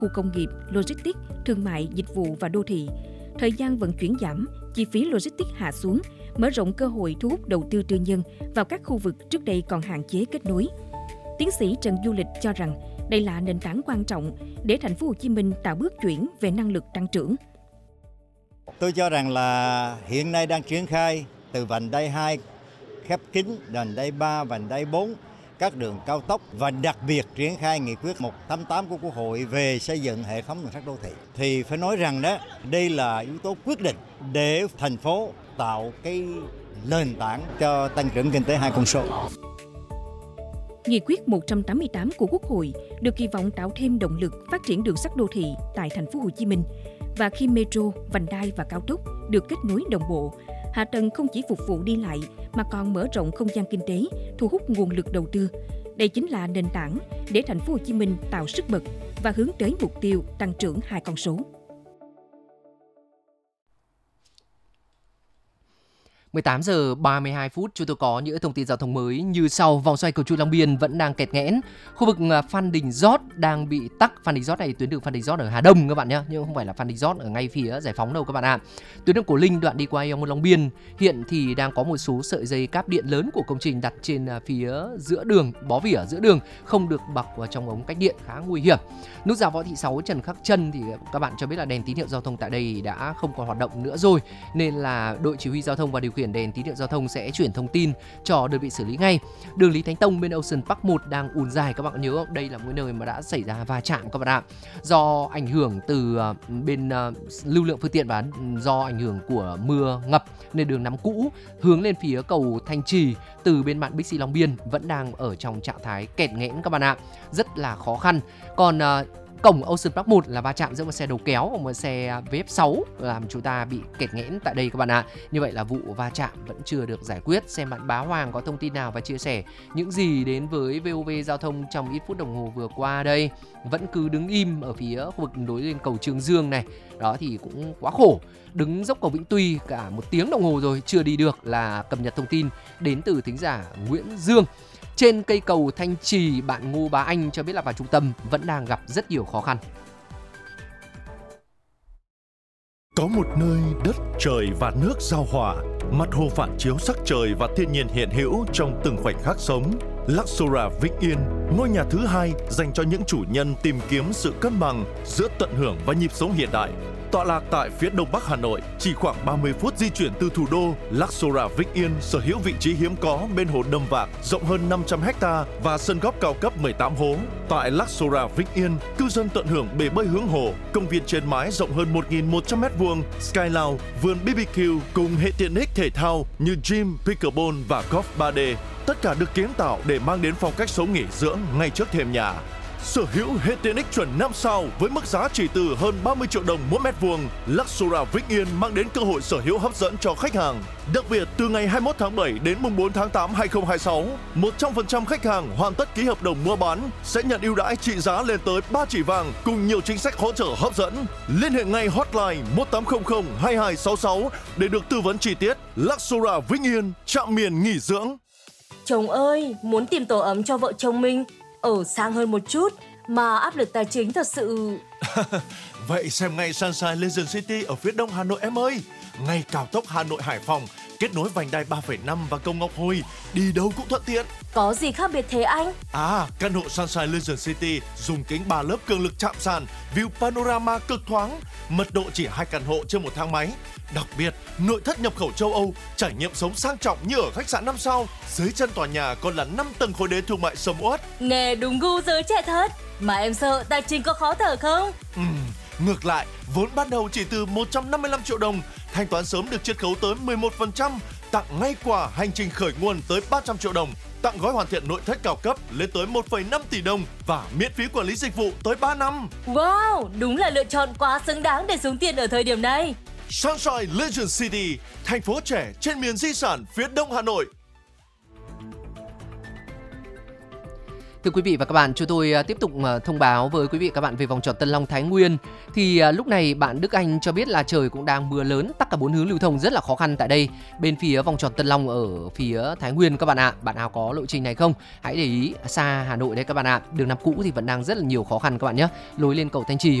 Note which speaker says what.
Speaker 1: khu công nghiệp, logistics, thương mại, dịch vụ và đô thị. Thời gian vận chuyển giảm, chi phí logistics hạ xuống, mở rộng cơ hội thu hút đầu tư tư nhân vào các khu vực trước đây còn hạn chế kết nối. Tiến sĩ Trần Du Lịch cho rằng đây là nền tảng quan trọng để thành phố Hồ Chí Minh tạo bước chuyển về năng lực tăng trưởng.
Speaker 2: Tôi cho rằng là hiện nay đang triển khai từ vành đai 2 khép kín, vành đai 3, vành đai 4, các đường cao tốc và đặc biệt triển khai nghị quyết 188 của Quốc hội về xây dựng hệ thống đường sắt đô thị. Thì phải nói rằng đó, đây là yếu tố quyết định để thành phố tạo cái nền tảng cho tăng trưởng kinh tế hai con số.
Speaker 1: Nghị quyết 188 của Quốc hội được kỳ vọng tạo thêm động lực phát triển đường sắt đô thị tại thành phố Hồ Chí Minh. Và khi metro, vành đai và cao tốc được kết nối đồng bộ, hạ tầng không chỉ phục vụ đi lại mà còn mở rộng không gian kinh tế, thu hút nguồn lực đầu tư. Đây chính là nền tảng để thành phố Hồ Chí Minh tạo sức bật và hướng tới mục tiêu tăng trưởng hai con số.
Speaker 3: 18 giờ 32 phút, chúng tôi có những thông tin giao thông mới như sau. Vòng xoay cầu Chui Long Biên vẫn đang kẹt nghẽn. Khu vực Phan Đình Giót đang bị tắc. Phan Đình Giót này tuyến đường Phan Đình Giót ở Hà Đông các bạn nhé, nhưng không phải là Phan Đình Giót ở ngay phía Giải Phóng đâu các bạn ạ. Tuyến đường Cổ Linh đoạn đi qua Yong Long Biên hiện thì đang có một số sợi dây cáp điện lớn của công trình đặt trên phía giữa đường, bó vỉ ở giữa đường, không được bọc vào trong ống cách điện, khá nguy hiểm. Nút giao Võ Thị Sáu Trần Khắc Trân thì các bạn cho biết là đèn tín hiệu giao thông tại đây đã không còn hoạt động nữa rồi, nên là đội chỉ huy giao thông và điều khiển đèn tín hiệu giao thông sẽ chuyển thông tin cho đơn vị xử lý ngay. Đường Lý Thánh Tông bên Ocean Park 1 đang ùn dài, các bạn nhớ không? Đây là một nơi mà đã xảy ra va chạm các bạn ạ. Do ảnh hưởng từ bên lưu lượng phương tiện và do ảnh hưởng của mưa ngập nên đường nằm cũ hướng lên phía cầu Thanh Trì từ bên mạn Bixi Long Biên vẫn đang ở trong trạng thái kẹt nghẽn các bạn ạ. Rất là khó khăn. Còn cổng Ocean Park 1 là va chạm giữa một xe đầu kéo và một xe VF6 làm chúng ta bị kẹt nghẽn tại đây các bạn ạ. Như vậy là vụ va chạm vẫn chưa được giải quyết. Xem bạn Bá Hoàng có thông tin nào và chia sẻ những gì đến với VOV Giao thông trong ít phút đồng hồ vừa qua đây. Vẫn cứ đứng im ở phía khu vực nối lên cầu Trường Dương này. Đó thì cũng quá khổ. Đứng dốc cầu Vĩnh Tuy cả 1 tiếng đồng hồ rồi chưa đi được, là cập nhật thông tin đến từ thính giả Nguyễn Dương. Trên cây cầu Thanh Trì, bạn Ngô Bá Anh cho biết là vào trung tâm vẫn đang gặp rất nhiều khó khăn.
Speaker 4: Có một nơi đất, trời và nước giao hòa, mặt hồ phản chiếu sắc trời và thiên nhiên hiện hữu trong từng khoảnh khắc sống. Luxora Vĩnh Yên, ngôi nhà thứ hai dành cho những chủ nhân tìm kiếm sự cân bằng giữa tận hưởng và nhịp sống hiện đại. Tọa lạc tại phía đông bắc Hà Nội, chỉ khoảng 30 phút di chuyển từ thủ đô, Luxora Vĩnh Yên sở hữu vị trí hiếm có bên hồ Đầm Vạc rộng hơn 500 ha và sân golf cao cấp 18 hố. Tại Luxora Vĩnh Yên, cư dân tận hưởng bể bơi hướng hồ, công viên trên mái rộng hơn 1.100 m2, Sky Lounge, vườn BBQ cùng hệ tiện ích thể thao như gym, pickleball và golf 3D. Tất cả được kiến tạo để mang đến phong cách sống nghỉ dưỡng ngay trước thềm nhà. Sở hữu hệ tiện ích chuẩn 5 sao với mức giá chỉ từ hơn 30 triệu đồng mỗi mét vuông, Luxora Vĩnh Yên mang đến cơ hội sở hữu hấp dẫn cho khách hàng. Đặc biệt, từ ngày 21 tháng 7 đến mùng 4 tháng 8 2026, 100% khách hàng hoàn tất ký hợp đồng mua bán sẽ nhận ưu đãi trị giá lên tới 3 chỉ vàng cùng nhiều chính sách hỗ trợ hấp dẫn. Liên hệ ngay hotline 1800 2266 để được tư vấn chi tiết. Luxora Vĩnh Yên, trạm miền nghỉ dưỡng.
Speaker 5: Chồng ơi, muốn tìm tổ ấm cho vợ chồng mình ở sang hơn một chút mà áp lực tài chính thật sự.
Speaker 4: Vậy xem ngay Sunshine Legend City ở phía đông Hà Nội em ơi. Ngay cao tốc Hà Nội Hải Phòng, kết nối vành đai 3,5 và cầu Ngọc Hồi, đi đâu cũng thuận tiện.
Speaker 5: Có gì khác biệt thế anh?
Speaker 4: Căn hộ Sunshine Legend City dùng kính 3 lớp cường lực chạm sàn, view panorama cực thoáng, mật độ chỉ 2 căn hộ trên một thang máy. Đặc biệt, nội thất nhập khẩu châu Âu, trải nghiệm sống sang trọng như ở khách sạn 5 sao. Dưới chân tòa nhà còn là 5 tầng khối đế thương mại sầm uất.
Speaker 5: Nghe đúng gu giới trẻ thật. Mà em sợ tài chính có khó thở không?
Speaker 4: Ngược lại, vốn ban đầu chỉ từ 155 triệu đồng, thanh toán sớm được chiết khấu tới 11%, tặng ngay quà hành trình khởi nguồn tới 300 triệu đồng, tặng gói hoàn thiện nội thất cao cấp lên tới 1,5 tỷ đồng và miễn phí quản lý dịch vụ tới 3 năm.
Speaker 5: Wow, đúng là lựa chọn quá xứng đáng để xuống tiền ở thời điểm này.
Speaker 4: Sunshine Legend City, thành phố trẻ trên miền di sản phía đông Hà Nội.
Speaker 3: Thưa quý vị và các bạn, chúng tôi tiếp tục thông báo với quý vị và các bạn về vòng tròn Tân Long Thái Nguyên. Thì lúc này bạn Đức Anh cho biết là trời cũng đang mưa lớn, tắc cả 4 hướng lưu thông rất là khó khăn tại đây. Bên phía vòng tròn Tân Long ở phía Thái Nguyên các bạn ạ. Bạn nào có lộ trình này không? Hãy để ý xa Hà Nội đấy các bạn ạ. Đường Nam cũ thì vẫn đang rất là nhiều khó khăn các bạn nhé. Lối lên cầu Thanh Trì